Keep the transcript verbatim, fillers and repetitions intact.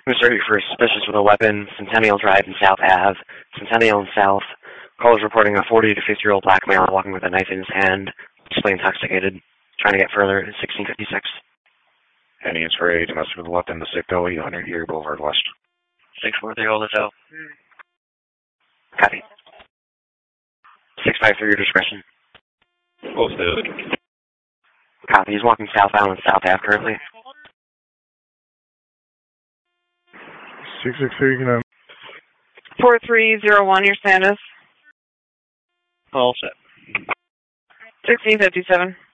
Missouri for suspicious with a weapon, Centennial Drive and South Ave, Centennial and South. Callers reporting a forty to fifty-year-old black male walking with a knife in his hand, displayed intoxicated, trying to get further at sixteen fifty-six. Any is for a domestic with a weapon, the Sicko, one hundred Erie Boulevard West. six four three, hold this out. Copy. six five three, your discretion. Posted. Copy. He's walking southbound and South Ave currently. six six three, you know. four three zero one, your Sandus. All set. sixteen fifty-seven.